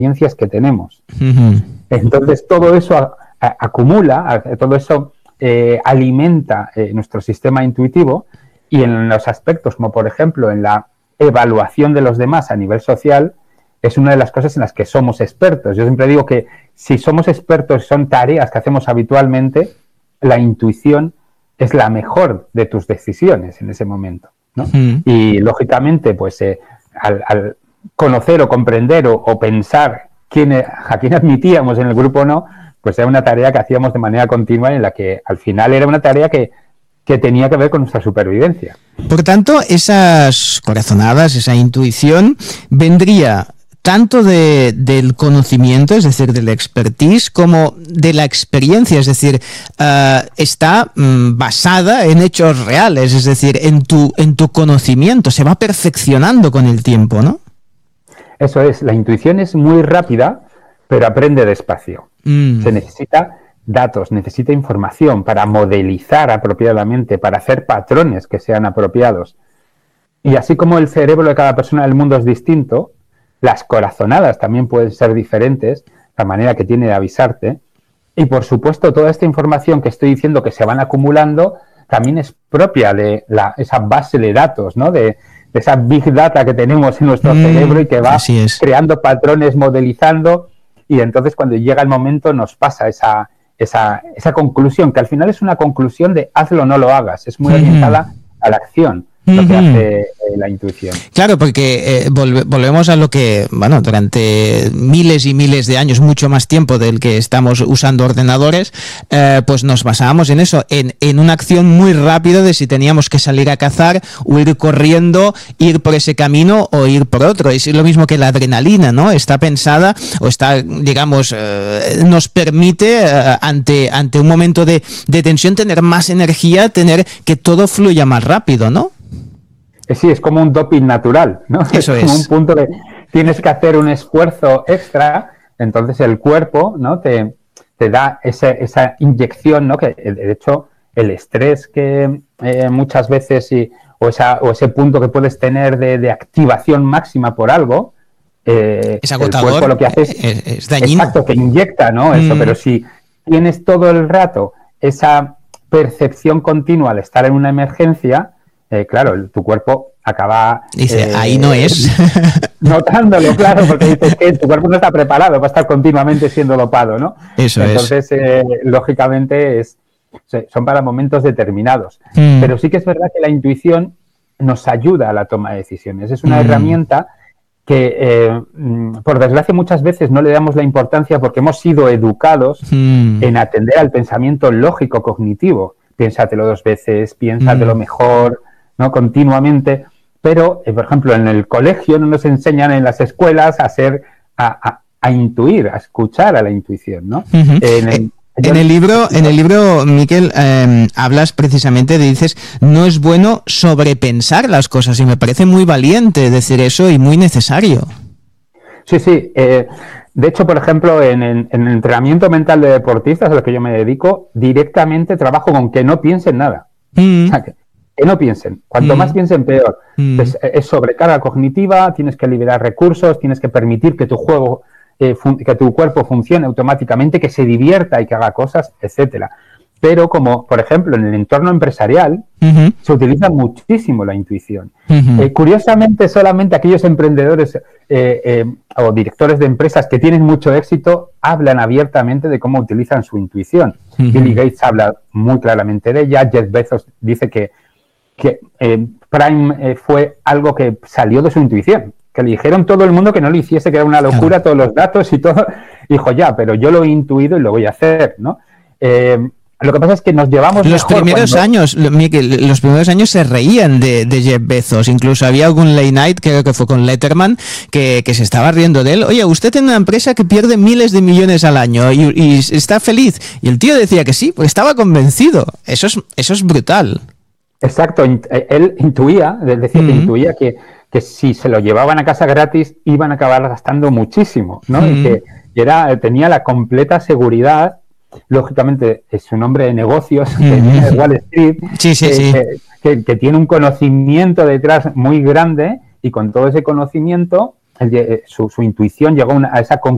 experiencias que tenemos. Uh-huh. Entonces, todo eso acumula, todo eso alimenta nuestro sistema intuitivo, y en los aspectos como, por ejemplo, en la evaluación de los demás a nivel social, es una de las cosas en las que somos expertos. Yo siempre digo que si somos expertos, son tareas que hacemos habitualmente, la intuición es la mejor de tus decisiones en ese momento, ¿no? Y, lógicamente, pues al conocer o comprender o pensar a quién admitíamos en el grupo o no, pues era una tarea que hacíamos de manera continua, en la que al final era una tarea que tenía que ver con nuestra supervivencia. Por tanto, esas corazonadas, esa intuición, vendría tanto del conocimiento, es decir, del expertise, como de la experiencia, es decir, está basada en hechos reales, es decir, en tu conocimiento, se va perfeccionando con el tiempo, ¿no? Eso es, la intuición es muy rápida, pero aprende despacio. Se necesita datos, necesita información para modelizar apropiadamente, para hacer patrones que sean apropiados. Y así como el cerebro de cada persona del mundo es distinto, las corazonadas también pueden ser diferentes, la manera que tiene de avisarte. Y, por supuesto, toda esta información que estoy diciendo que se van acumulando también es propia de esa base de datos, ¿no? De esa big data que tenemos en nuestro cerebro y que va creando patrones, modelizando. Y entonces, cuando llega el momento, nos pasa esa conclusión, que al final es una conclusión de hazlo o no lo hagas. Es muy orientada a la acción, lo que hace la intuición. Claro, porque volvemos a lo que, bueno, durante miles y miles de años, mucho más tiempo del que estamos usando ordenadores, pues nos basábamos en eso, en una acción muy rápida de si teníamos que salir a cazar o ir corriendo, ir por ese camino o ir por otro. Es lo mismo que la adrenalina, ¿no? Está pensada o está, digamos, nos permite ante un momento de tensión tener más energía, tener que todo fluya más rápido, ¿no? Sí, es como un doping natural, ¿no? Eso es. Como un punto de tienes que hacer un esfuerzo extra, entonces el cuerpo, ¿no? te da esa inyección, ¿no? Que de hecho el estrés que muchas veces o ese punto que puedes tener de activación máxima por algo, es agotador, el cuerpo lo que hace es dañino. Exacto, que inyecta, ¿no? Eso, pero si tienes todo el rato esa percepción continua al estar en una emergencia, claro, tu cuerpo acaba... Dice, ahí no es. Notándolo, claro, porque dices que tu cuerpo no está preparado para estar continuamente siendo dopado, ¿no? Eso Entonces, lógicamente, son para momentos determinados. Pero sí que es verdad que la intuición nos ayuda a la toma de decisiones. Es una herramienta que, por desgracia, muchas veces no le damos la importancia porque hemos sido educados en atender al pensamiento lógico cognitivo. Piénsatelo 2 veces, piénsatelo mejor, ¿no? Continuamente, pero, por ejemplo, en el colegio no nos enseñan en las escuelas a intuir, a escuchar a la intuición, ¿no? En el libro, Miquel, hablas precisamente dices, no es bueno sobrepensar las cosas, y me parece muy valiente decir eso y muy necesario. Sí. De hecho, por ejemplo, en el entrenamiento mental de deportistas, a lo que yo me dedico, directamente trabajo con que no piensen nada. O sea, que no piensen. Cuanto más piensen, peor. Pues, es sobrecarga cognitiva, tienes que liberar recursos, tienes que permitir que tu cuerpo funcione automáticamente, que se divierta y que haga cosas, etcétera. Pero como, por ejemplo, en el entorno empresarial, se utiliza muchísimo la intuición. Curiosamente, solamente aquellos emprendedores o directores de empresas que tienen mucho éxito hablan abiertamente de cómo utilizan su intuición. Bill Gates habla muy claramente de ella. Jeff Bezos dice que Prime fue algo que salió de su intuición, que le dijeron todo el mundo que no lo hiciese, que era una locura, todos los datos y todo. Dijo, pero yo lo he intuido y lo voy a hacer, ¿no? Lo que pasa es que nos llevamos los primeros años, Miquel, los primeros años se reían de Jeff Bezos. Incluso había algún late night, creo que fue con Letterman, que se estaba riendo de él. Oye, usted tiene una empresa que pierde miles de millones al año y está feliz. Y el tío decía que sí, pues estaba convencido. Eso es brutal. Exacto, él intuía, decía que intuía que si se lo llevaban a casa gratis iban a acabar gastando muchísimo, ¿no? Y que tenía la completa seguridad, lógicamente es un hombre de negocios, que viene de Wall Street, que tiene un conocimiento detrás muy grande, y con todo ese conocimiento su intuición llegó a esa conclusión